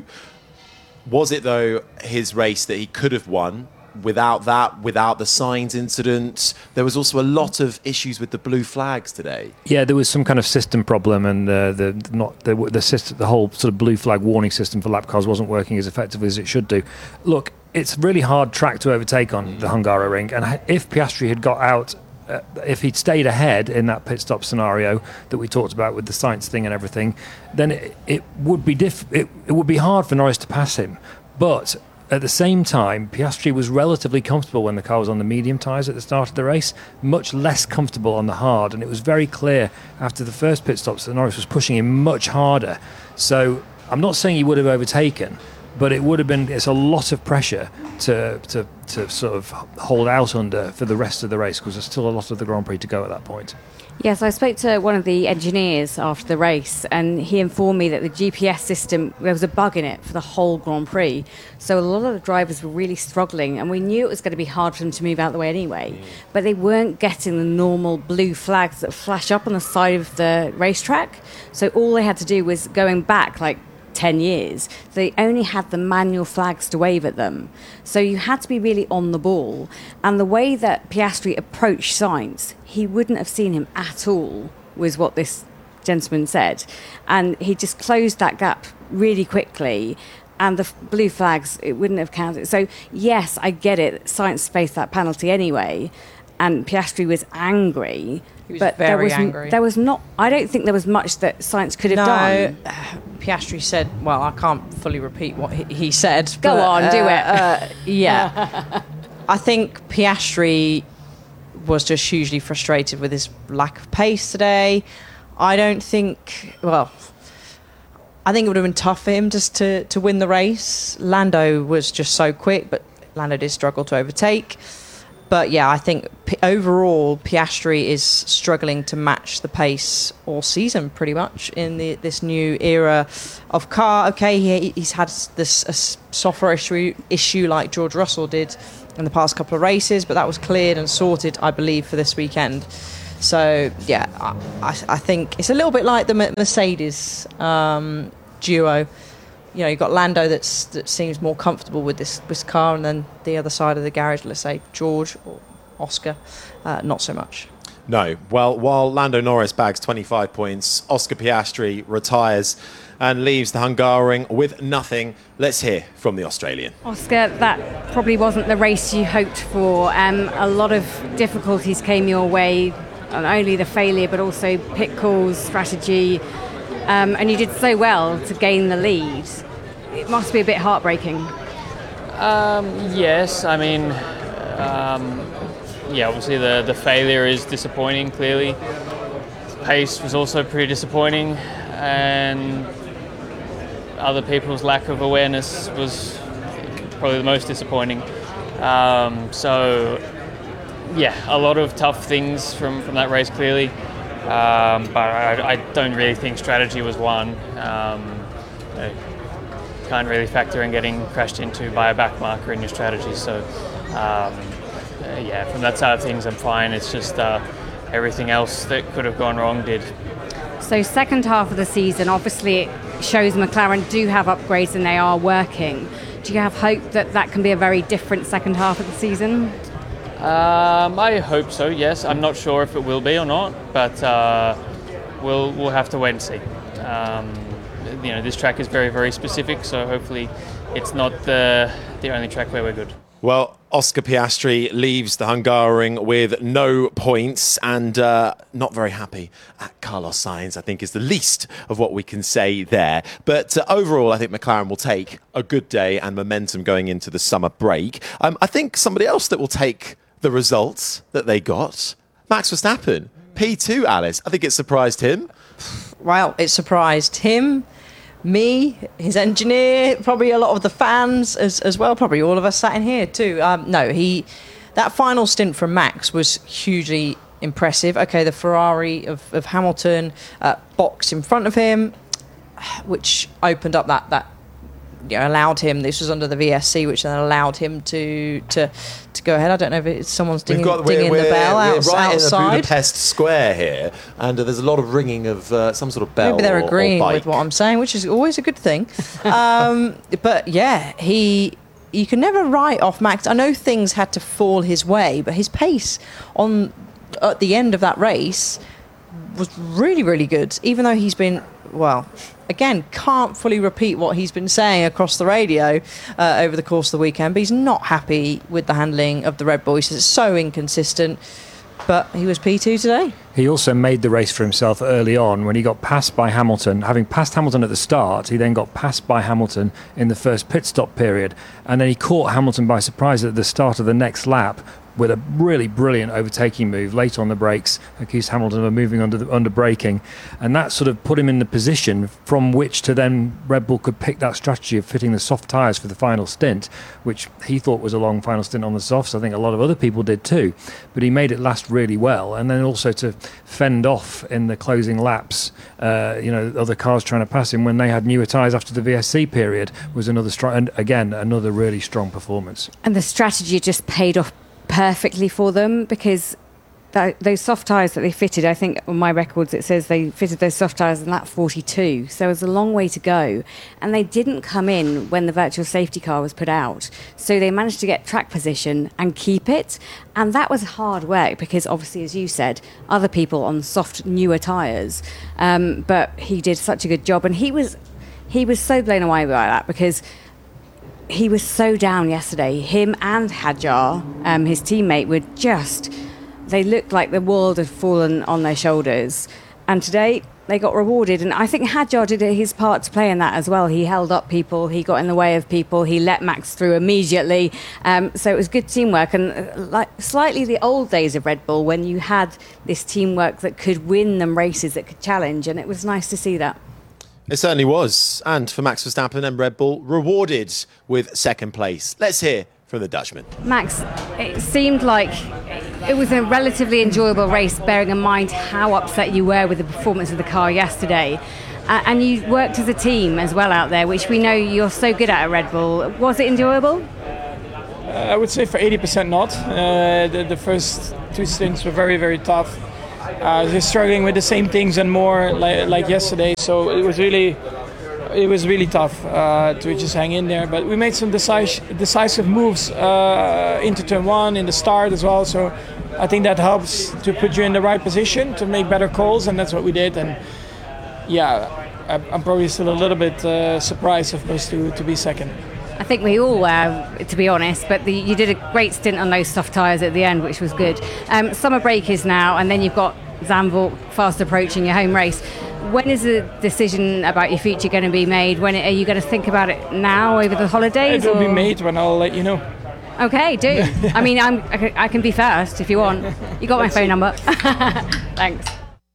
Was it, though, his race that he could have won without that, without the Sainz incident? There was also a lot of issues with the blue flags today. Yeah, there was some kind of system problem, and uh, the not the the, system, the whole sort of blue flag warning system for lap cars wasn't working as effectively as it should do. Look, it's a really hard track to overtake on the Hungaroring, and if Piastri had got out, uh, if he'd stayed ahead in that pit stop scenario that we talked about with the Sainz thing and everything, then it, it would be diff- it, it would be hard for Norris to pass him. But at the same time, Piastri was relatively comfortable when the car was on the medium tyres at the start of the race, much less comfortable on the hard, and it was very clear after the first pit stops that Norris was pushing him much harder. So I'm not saying he would have overtaken, but it would have been, it's a lot of pressure to to, to sort of hold out under for the rest of the race, because there's still a lot of the Grand Prix to go at that point. Yes, I spoke to one of the engineers after the race, and he informed me that the G P S system, there was a bug in it for the whole Grand Prix. So a lot of the drivers were really struggling, and we knew it was going to be hard for them to move out of the way anyway. But they weren't getting the normal blue flags that flash up on the side of the racetrack. So all they had to do was going back like ten years, they only had the manual flags to wave at them. So you had to be really on the ball. And the way that Piastri approached Sainz, he wouldn't have seen him at all, was what this gentleman said. And he just closed that gap really quickly, and the f- blue flags, it wouldn't have counted. So yes, I get it, Sainz faced that penalty anyway, and Piastri was angry. He was but very there was, angry. There was not. I don't think there was much that Sainz could have no, done. Piastri said, well, I can't fully repeat what he, he said. Go but, on, uh, do it. Uh, yeah. I think Piastri was just hugely frustrated with his lack of pace today. I don't think, well, I think it would have been tough for him just to, to win the race. Lando was just so quick, but Lando did struggle to overtake. but yeah, I think P- overall Piastri is struggling to match the pace all season, pretty much, in the, this new era of car. Okay, he, he's had this a software issue, issue like George Russell did in the past couple of races, but that was cleared and sorted, I believe, for this weekend. So yeah, I, I, I think it's a little bit like the Mercedes um, duo. You know, you've got Lando that's, that seems more comfortable with this, this car, and then the other side of the garage, let's say George or Oscar, uh, not so much. No. Well, while Lando Norris bags twenty-five points, Oscar Piastri retires and leaves the Hungaroring with nothing. Let's hear from the Australian. Oscar, that probably wasn't the race you hoped for. Um, a lot of difficulties came your way, not only the failure, but also pit calls, strategy. Um, and you did so well to gain the lead. It must be a bit heartbreaking. Um, yes, I mean, um, yeah, obviously the, the failure is disappointing, clearly. Pace was also pretty disappointing, and other people's lack of awareness was probably the most disappointing. Um, so, yeah, a lot of tough things from, from that race, clearly. Um, but I, I don't really think strategy was one. Um, you know, can't really factor in getting crashed into by a back marker in your strategy. So, um, uh, yeah, from that side of things, I'm fine. It's just uh, everything else that could have gone wrong did. So, second half of the season, obviously it shows McLaren do have upgrades and they are working. Do you have hope that that can be a very different second half of the season? Um, I hope so, yes. I'm not sure if it will be or not, but uh, we'll we'll have to wait and see. Um, you know, this track is very, very specific, so hopefully it's not the the only track where we're good. Well, Oscar Piastri leaves the Hungaroring with no points and uh, not very happy at Carlos Sainz, I think, is the least of what we can say there. But uh, overall, I think McLaren will take a good day and momentum going into the summer break. Um, I think somebody else that will take the results that they got, Max Verstappen, P two, Alice. I think it surprised him. Well, it surprised him, me, his engineer, probably a lot of the fans as, as well, probably all of us sat in here too. Um, no, he that final stint from Max was hugely impressive. Okay, the Ferrari of, of Hamilton uh, boxed in front of him, which opened up that, that you know, allowed him, this was under the V S C, which then allowed him to to to go ahead. I don't know if it's someone's dinging, got, dinging we're, the bell we're outs, right outside. in the Budapest Square here, and uh, there's a lot of ringing of uh, some sort of bell. Maybe they're or, agreeing or with what I'm saying, which is always a good thing. um, but yeah, he you can never write off Max. I know things had to fall his way, but his pace on at the end of that race was really, really good, even though he's been, well, again, can't fully repeat what he's been saying across the radio uh, over the course of the weekend, but he's not happy with the handling of the Red Bull. He says it's so inconsistent, but he was P two today. He also made the race for himself early on when he got passed by Hamilton. Having passed Hamilton at the start, he then got passed by Hamilton in the first pit stop period, and then he caught Hamilton by surprise at the start of the next lap with a really brilliant overtaking move late on the brakes, accused Hamilton of moving under the, under braking, and that sort of put him in the position from which to then Red Bull could pick that strategy of fitting the soft tyres for the final stint, which he thought was a long final stint on the softs. I think a lot of other people did too, but he made it last really well, and then also to fend off in the closing laps, uh, you know, other cars trying to pass him when they had newer tyres after the V S C period was another strong, and again, another really strong performance. And the strategy just paid off perfectly for them, because that, those soft tyres that they fitted, I think on my records it says they fitted those soft tyres in lap forty-two, so it was a long way to go, and they didn't come in when the virtual safety car was put out, so they managed to get track position and keep it, and that was hard work because obviously, as you said, other people on soft newer tyres, um, but he did such a good job, and he was he was so blown away by that because he was so down yesterday. Him and Hadjar, um, his teammate, were just, they looked like the world had fallen on their shoulders. And today they got rewarded. And I think Hadjar did his part to play in that as well. He held up people, he got in the way of people, he let Max through immediately. Um, so it was good teamwork. And uh, like slightly the old days of Red Bull when you had this teamwork that could win them races, that could challenge. And it was nice to see that. It certainly was. And for Max Verstappen and Red Bull, rewarded with second place. Let's hear from the Dutchman. Max, it seemed like it was a relatively enjoyable race, bearing in mind how upset you were with the performance of the car yesterday. Uh, and you worked as a team as well out there, which we know you're so good at at Red Bull. Was it enjoyable? Uh, I would say for eighty percent not. Uh, the, the first two stints were very, very tough. Uh, just struggling with the same things and more like, like yesterday. So it was really, it was really tough uh, to just hang in there. But we made some decisive, decisive moves uh, into turn one in the start as well. So I think that helps to put you in the right position to make better calls, and that's what we did. And yeah, I'm probably still a little bit uh, surprised, of course, to, to be second. I think we all were, to be honest, but the, you did a great stint on those soft tyres at the end, which was good. Um, summer break is now, and then you've got Zandvoort fast approaching your home race. When is the decision about your future going to be made? When are you going to think about it now over the holidays? It will or? be made when I'll let you know. Okay, do. I mean, I'm, I, can, I can be first if you want. You got my phone number. Thanks.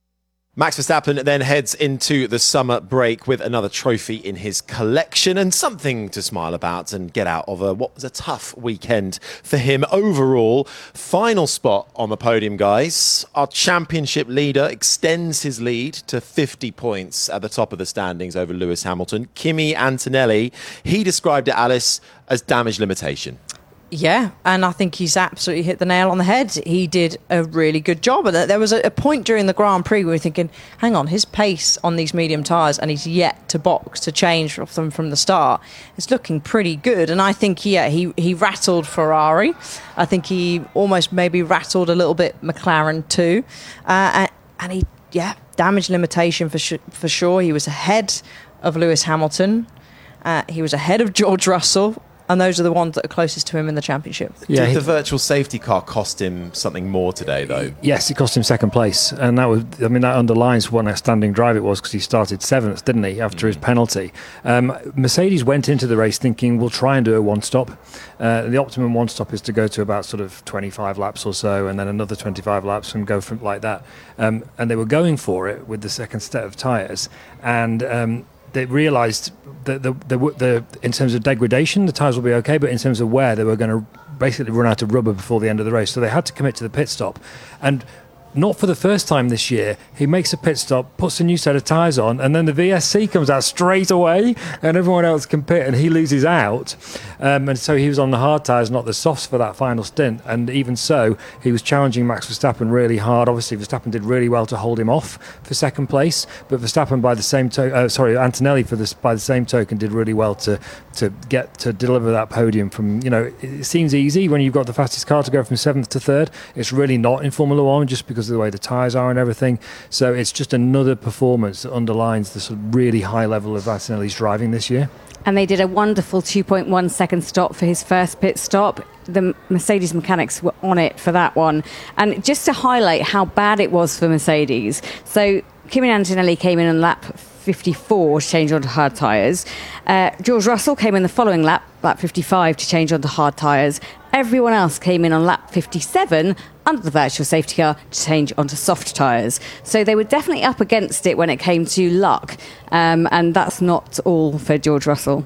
Max Verstappen then heads into the summer break with another trophy in his collection and something to smile about and get out of a, what was a tough weekend for him overall. Final spot on the podium, guys. Our championship leader extends his lead to fifty points at the top of the standings over Lewis Hamilton. Kimi Antonelli, he described it, Alice, as damage limitation. Yeah, and I think he's absolutely hit the nail on the head. He did a really good job. And there was a point during the Grand Prix where we were thinking, hang on, his pace on these medium tyres, and he's yet to box, to change them from the start. It's looking pretty good. And I think, yeah, he, he rattled Ferrari. I think he almost maybe rattled a little bit McLaren too. Uh, and, and he, yeah, damage limitation for, sh- for sure. He was ahead of Lewis Hamilton. Uh, he was ahead of George Russell. And those are the ones that are closest to him in the championship. Yeah, Did the virtual safety car cost him something more today, though? Yes, it cost him second place. And that was, I mean, that underlines what an outstanding drive it was, because he started seventh, didn't he, after mm. his penalty. Um, Mercedes went into the race thinking, we'll try and do a one-stop. Uh, the optimum one-stop is to go to about sort of twenty-five laps or so, and then another twenty-five laps and go from like that. Um, and they were going for it with the second set of tyres. And Um, they realised that the, the, the, in terms of degradation, the tyres will be okay, but in terms of wear, they were going to basically run out of rubber before the end of the race. So they had to commit to the pit stop. And not for the first time this year, he makes a pit stop, puts a new set of tyres on, and then the V S C comes out straight away, and everyone else can pit, and he loses out. Um, and so he was on the hard tyres, not the softs, for that final stint. And even so, he was challenging Max Verstappen really hard. Obviously, Verstappen did really well to hold him off for second place, but Verstappen, by the same to- uh, sorry, Antonelli, for this, by the same token, did really well to to get to deliver that podium. From, you know, it seems easy when you've got the fastest car to go from seventh to third. It's really not in Formula One, just because of the way the tyres are and everything. So it's just another performance that underlines the sort of really high level of Antonelli's driving this year. And they did a wonderful two point one second stop for his first pit stop. The Mercedes mechanics were on it for that one. And just to highlight how bad it was for Mercedes, so Kimi Antonelli came in on lap fifty-four to change onto hard tyres. Uh, George Russell came in the following lap, lap fifty-five, to change onto hard tyres. Everyone else came in on lap fifty-seven under the virtual safety car to change onto soft tyres. So they were definitely up against it when it came to luck. Um, and that's not all for George Russell.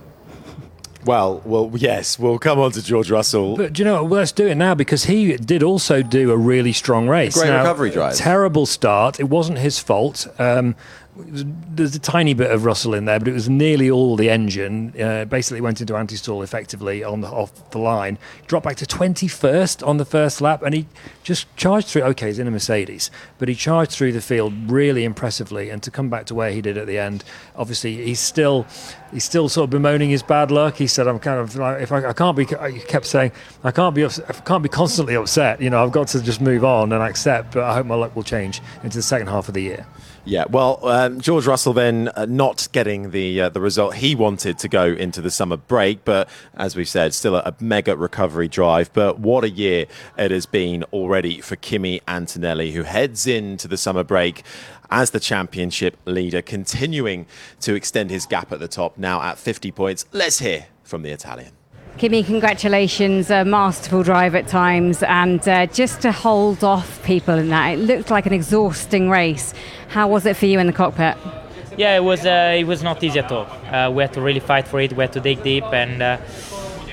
Well, well, yes, we'll come on to George Russell. But do you know what? Let's do it now, because he did also do a really strong race. Great now, recovery drive. Terrible start. It wasn't his fault. Um, there's a tiny bit of Russell in there, but it was nearly all the engine. Uh, basically went into anti-stall effectively on the, off the line. Dropped back to twenty-first on the first lap, and he just charged through. Okay, he's in a Mercedes, but he charged through the field really impressively, and to come back to where he did at the end, obviously he's still he's still sort of bemoaning his bad luck. He said, "I'm kind of like, if I, I can't be," he kept saying, "I can't be, I can't be constantly upset. You know, I've got to just move on and accept." But I hope my luck will change into the second half of the year. Yeah, well, um, George Russell then uh, not getting the uh, the result he wanted to go into the summer break, but as we've said, still a, a mega recovery drive. But what a year it has been already for Kimi Antonelli, who heads into the summer break as the championship leader, continuing to extend his gap at the top, now at fifty points. Let's hear from the Italian. Kimi, congratulations. A masterful drive at times, and uh, just to hold off people in that, it looked like an exhausting race. How was it for you in the cockpit? Yeah, it was uh, it was not easy at all. Uh, we had to really fight for it. We had to dig deep, and uh,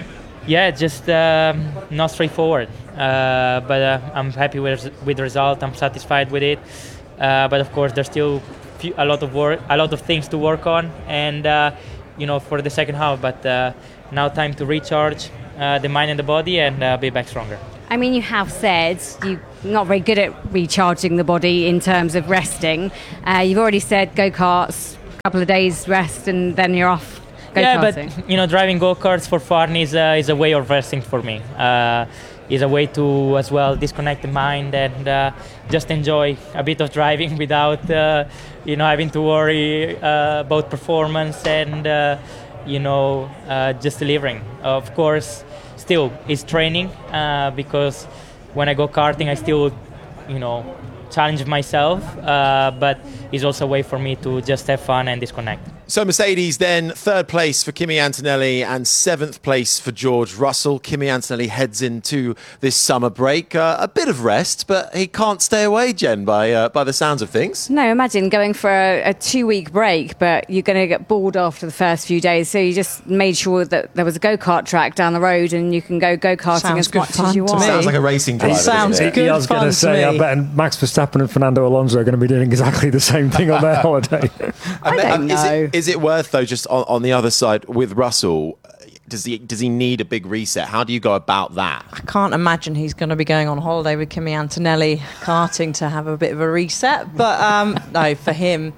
yeah, just um, not straightforward. Uh, but uh, I'm happy with with the result. I'm satisfied with it. Uh, but of course, there's still few, a lot of work, a lot of things to work on, and uh, you know, for the second half. But uh, now time to recharge uh, the mind and the body and uh, be back stronger. I mean, you have said you're not very good at recharging the body in terms of resting. Uh, you've already said go-karts, a couple of days rest, and then you're off go-karting. Yeah, but, you know, driving go-karts for fun is, uh, is a way of resting for me. Uh, is a way to, as well, disconnect the mind and uh, just enjoy a bit of driving without, uh, you know, having to worry uh, about performance and, uh, you know, uh, just delivering. Of course, still is training uh, because when I go karting I still, you know, challenge myself, uh, but it's also a way for me to just have fun and disconnect. So Mercedes then third place for Kimi Antonelli and seventh place for George Russell. Kimi Antonelli heads into this summer break. Uh, a bit of rest, but he can't stay away, Jen, by uh, by the sounds of things. No, imagine going for a, a two-week break, but you're going to get bored after the first few days. So you just made sure that there was a go-kart track down the road and you can go go-karting Sounds as much fun as you to want. me. Sounds like a racing driver. It sounds doesn't it? good I was going fun to say, to I me. bet Max Verstappen and Fernando Alonso are going to be doing exactly the same thing on their holiday. I don't Is know. it, is it worth, though, just on, on the other side with Russell, does he does he need a big reset? How do you go about that? I can't imagine he's going to be going on holiday with Kimi Antonelli karting to have a bit of a reset. But um, no, for him,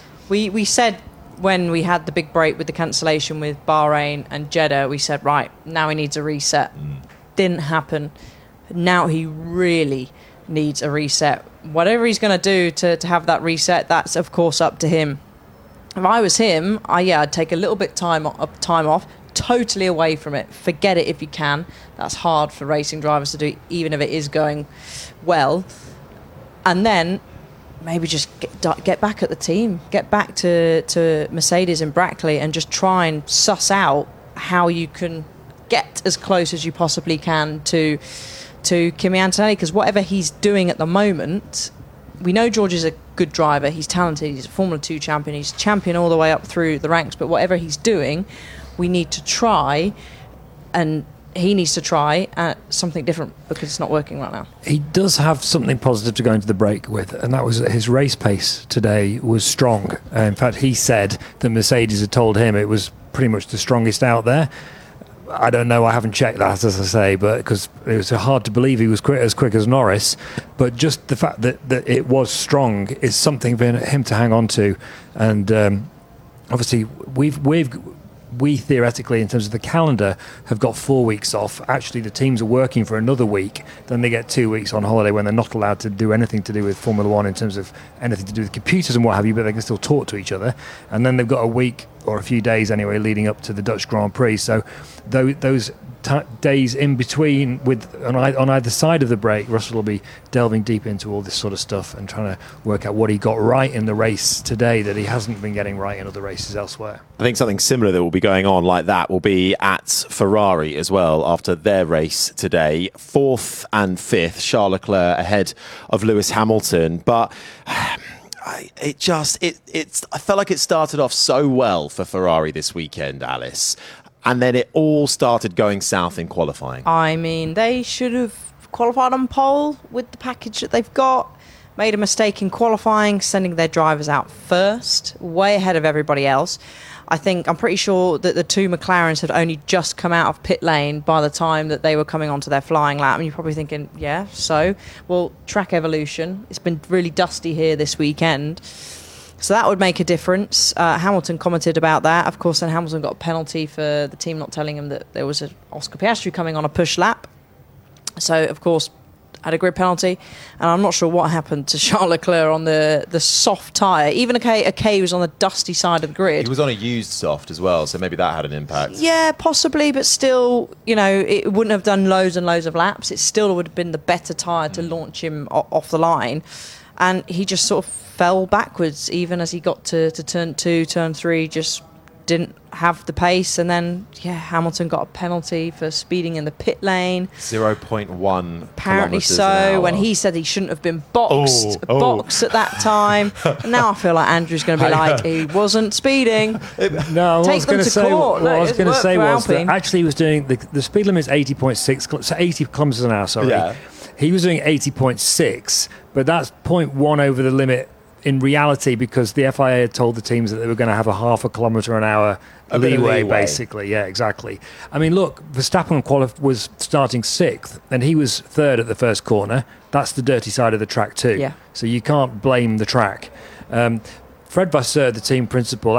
we we said when we had the big break with the cancellation with Bahrain and Jeddah, we said, right, now he needs a reset. Mm. Didn't happen. Now he really needs a reset. Whatever he's going to do to to have that reset, that's of course up to him. If I was him, I, yeah, I'd take a little bit time of time off, totally away from it. Forget it if you can. That's hard for racing drivers to do, even if it is going well. And then maybe just get, get back at the team, get back to, to Mercedes and Brackley and just try and suss out how you can get as close as you possibly can to to Kimi Antonelli, because whatever he's doing at the moment, we know George is a good driver, he's talented, he's a Formula two champion, he's champion all the way up through the ranks, but whatever he's doing, we need to try, and he needs to try uh, something different because it's not working right now. He does have something positive to go into the break with, and that was that his race pace today was strong. Uh, in fact, he said that Mercedes had told him it was pretty much the strongest out there. I don't know, I haven't checked that, as I say, but because it was hard to believe he was quick, as quick as Norris. But just the fact that, that it was strong is something for him to hang on to. And um, obviously, we've we've we theoretically, in terms of the calendar, have got four weeks off. Actually, the teams are working for another week. Then they get two weeks on holiday when they're not allowed to do anything to do with Formula One in terms of anything to do with computers and what have you, but they can still talk to each other. And then they've got a week, or a few days anyway, leading up to the Dutch Grand Prix. So those, those t- days in between, with on, I- on either side of the break, Russell will be delving deep into all this sort of stuff and trying to work out what he got right in the race today that he hasn't been getting right in other races elsewhere. I think something similar that will be going on like that will be at Ferrari as well after their race today. Fourth and fifth, Charles Leclerc ahead of Lewis Hamilton. But I, it just, it, it's, I felt like it started off so well for Ferrari this weekend, Alice. And then it all started going south in qualifying. I mean, they should have qualified on pole with the package that they've got. Made a mistake in qualifying, sending their drivers out first, way ahead of everybody else. I think, I'm pretty sure that the two McLarens had only just come out of pit lane by the time that they were coming onto their flying lap. And you're probably thinking, yeah, so? Well, track evolution. It's been really dusty here this weekend. So that would make a difference. Uh, Hamilton commented about that. Of course, then Hamilton got a penalty for the team not telling him that there was an Oscar Piastri coming on a push lap. So, of course, had a grid penalty. And I'm not sure what happened to Charles Leclerc on the, the soft tyre. Even a K, a K was on the dusty side of the grid. He was on a used soft as well, so maybe that had an impact. Yeah, possibly, but still, you know, it wouldn't have done loads and loads of laps. It still would have been the better tyre to launch him o- off the line. And he just sort of fell backwards, even as he got to, to turn two, turn three, just didn't have the pace, and then yeah, Hamilton got a penalty for speeding in the pit lane. zero point one Apparently kilometres an so. hour. When he said he shouldn't have been boxed, Oh, oh. boxed at that time. And now I feel like Andrew's going to be like, he wasn't speeding. No, what I Take was them going to to say, court. what I Look, was it's going to worked say for was that Alpine. actually he was doing the, the speed limit is eighty point six, kil- so eighty kilometres an hour. Sorry, Yeah. he was doing eighty point six, but that's zero point one over the limit in reality because the F I A had told the teams that they were going to have a half a kilometre an hour A bit of leeway, leeway. basically. Yeah, exactly. I mean, look, Verstappen quali- was starting sixth, and he was third at the first corner. That's the dirty side of the track too. Yeah. So you can't blame the track. Um, Fred Vasseur, the team principal,